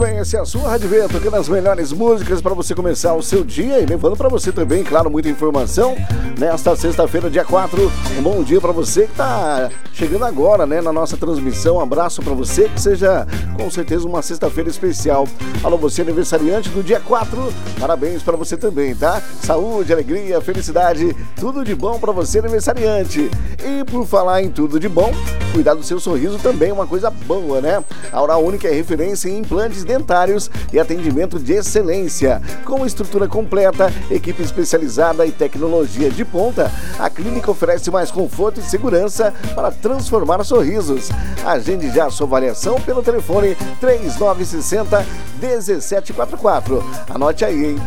Essa é a sua Rádio V, tocando as melhores músicas para você começar o seu dia e levando para você também, claro, muita informação nesta sexta-feira, dia 4. Um bom dia para você que tá chegando agora, né, na nossa transmissão. Um abraço para você, que seja com certeza uma sexta-feira especial. Alô, você aniversariante do dia 4, parabéns para você também, tá? Saúde, alegria, felicidade, tudo de bom para você aniversariante. E por falar em tudo de bom, cuidar do seu sorriso também é uma coisa boa, né? A Oral Unique é referência em implantes dentários e atendimento de excelência. Com estrutura completa, equipe especializada e tecnologia de ponta, a clínica oferece mais conforto e segurança para transformar sorrisos. Agende já a sua avaliação pelo telefone 3960-1744. Anote aí, em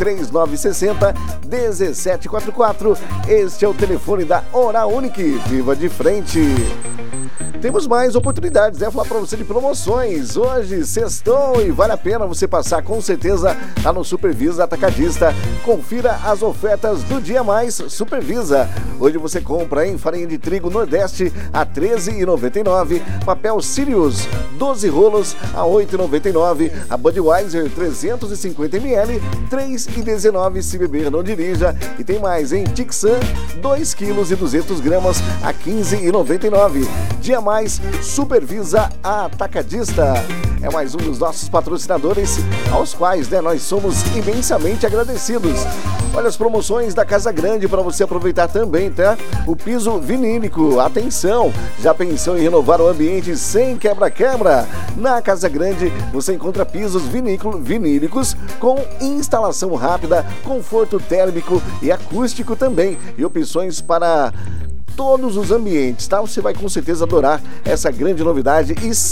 3960-1744. Este é o telefone da Oral Unique. Viva de frente! Temos mais oportunidades, né? Falar para você de promoções. Hoje, sextou, e vale a pena você passar com certeza lá no Supervisa Atacadista. Confira as ofertas do Dia Mais Supervisa. Hoje você compra em farinha de trigo Nordeste a R$ 13,99. Papel Sirius, 12 rolos a R$ 8,99. A Budweiser 350 ml, R$ 3,19. Se beber, não dirija. E tem mais, hein? Tixan, 2 quilos e 200 gramas a R$ 15,99. Dia Mais Supervisa Atacadista. É mais um dos nossos patrocinadores, aos quais, né, nós somos imensamente agradecidos. Olha as promoções da Casa Grande para você aproveitar também, tá? O piso vinílico, atenção, já pensou em renovar o ambiente sem quebra-quebra? Na Casa Grande você encontra pisos vinílicos com instalação rápida, conforto térmico e acústico também, e opções para todos os ambientes, tá? Você vai com certeza adorar essa grande novidade e